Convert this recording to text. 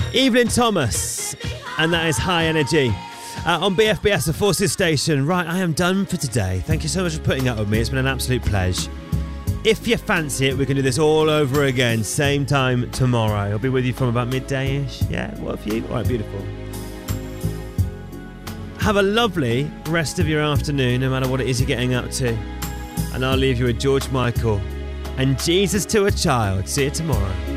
Evelyn Thomas, and that is High Energy. On BFBS, the Forces Station. Right, I am done for today. Thank you so much for putting up with me. It's been an absolute pleasure. If you fancy it, we can do this all over again, same time tomorrow. I'll be with you from about midday-ish. Yeah, what have you? All right, beautiful. Have a lovely rest of your afternoon, no matter what it is you're getting up to. And I'll leave you with George Michael and Jesus to a Child. See you tomorrow.